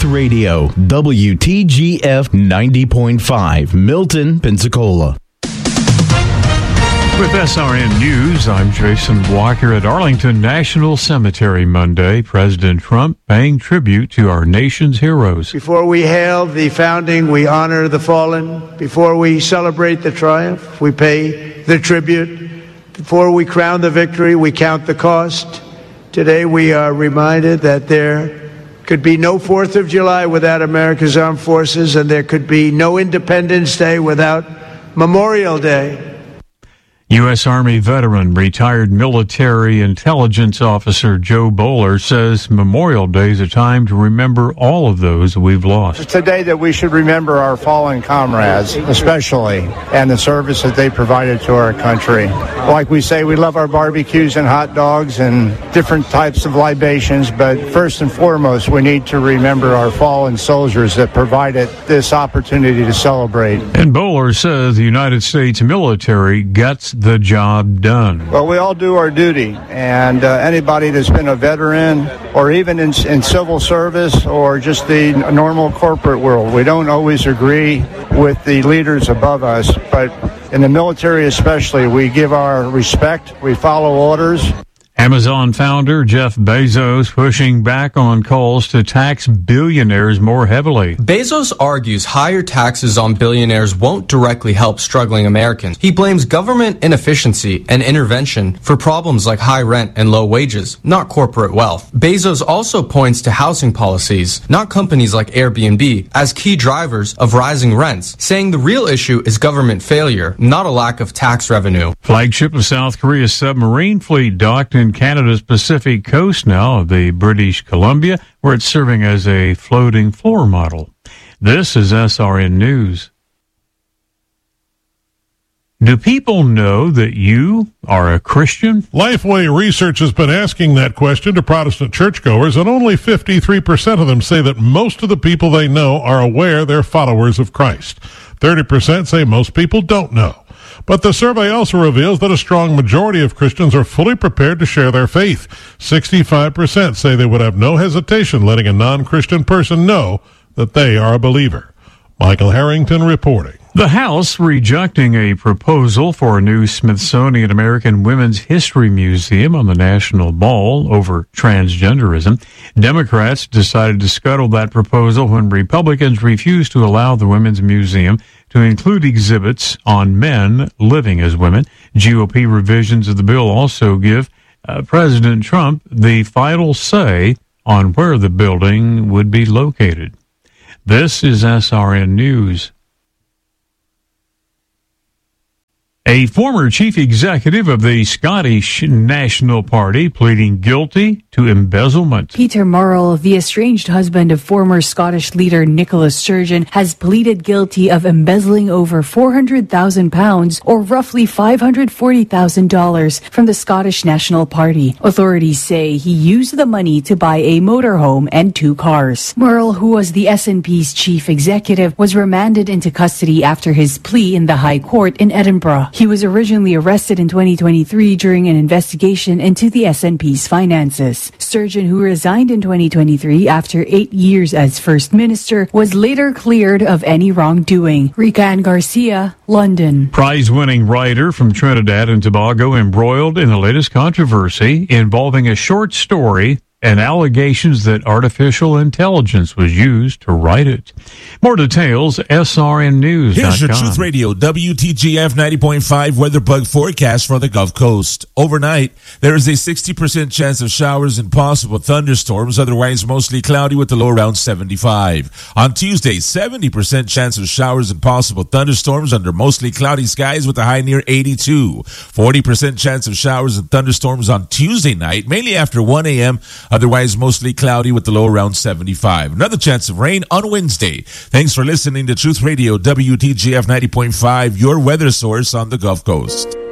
Radio, WTGF 90.5, Milton, Pensacola. With SRN News, I'm Jason Walker. At Arlington National Cemetery Monday, President Trump paying tribute to our nation's heroes. Before we hail the founding, we honor the fallen. Before we celebrate the triumph, we pay the tribute. Before we crown the victory, we count the cost. Today, we are reminded that there could be no 4th of July without America's armed forces, and there could be no Independence Day without Memorial Day. U.S. Army veteran, retired military intelligence officer Joe Bowler says Memorial Day is a time to remember all of those we've lost. It's a day that we should remember our fallen comrades, especially, and the service that they provided to our country. Like we say, we love our barbecues and hot dogs and different types of libations, but first and foremost, we need to remember our fallen soldiers that provided this opportunity to celebrate. And Bowler says the United States military gets the job done. Well, we all do our duty, and anybody that's been a veteran or even in civil service or just the normal corporate world, we don't always agree with the leaders above us, but in the military especially, we give our respect, we follow orders. Amazon founder Jeff Bezos pushing back on calls to tax billionaires more heavily. Bezos argues higher taxes on billionaires won't directly help struggling Americans. He blames government inefficiency and intervention for problems like high rent and low wages, not corporate wealth. Bezos also points to housing policies, not companies like Airbnb, as key drivers of rising rents, saying the real issue is government failure, not a lack of tax revenue. Flagship of South Korea's submarine fleet docked in Canada's Pacific coast now of the British Columbia, where it's serving as a floating floor model. This is SRN News. Do people know that you are a Christian? Lifeway Research has been asking that question to Protestant churchgoers, and only 53% of them say that most of the people they know are aware they're followers of Christ. 30% say most people don't know. But the survey also reveals that a strong majority of Christians are fully prepared to share their faith. 65% say they would have no hesitation letting a non-Christian person know that they are a believer. Michael Harrington reporting. The House rejecting a proposal for a new Smithsonian American Women's History Museum on the National Mall over transgenderism. Democrats decided to scuttle that proposal when Republicans refused to allow the Women's Museum to include exhibits on men living as women. GOP revisions of the bill also give President Trump the final say on where the building would be located. This is SRN News. A former chief executive of the Scottish National Party pleading guilty to embezzlement. Peter Murrell, the estranged husband of former Scottish leader Nicola Sturgeon, has pleaded guilty of embezzling over £400,000 or roughly $540,000 from the Scottish National Party. Authorities say he used the money to buy a motorhome and 2 cars. Murrell, who was the SNP's chief executive, was remanded into custody after his plea in the High Court in Edinburgh. He was originally arrested in 2023 during an investigation into the SNP's finances. Sturgeon, who resigned in 2023 after 8 years as First Minister, was later cleared of any wrongdoing. Rika Ann Garcia, London. Prize-winning writer from Trinidad and Tobago embroiled in the latest controversy involving a short story and allegations that artificial intelligence was used to write it. More details, SRNnews.com. Here's your Truth Radio, WTGF 90.5 weather bug forecast for the Gulf Coast. Overnight, there is a 60% chance of showers and possible thunderstorms, otherwise mostly cloudy with a low around 75. On Tuesday, 70% chance of showers and possible thunderstorms under mostly cloudy skies with a high near 82. 40% chance of showers and thunderstorms on Tuesday night, mainly after 1 a.m., otherwise mostly cloudy with the low around 75. Another chance of rain on Wednesday. Thanks for listening to Truth Radio, WTGF 90.5, your weather source on the Gulf Coast.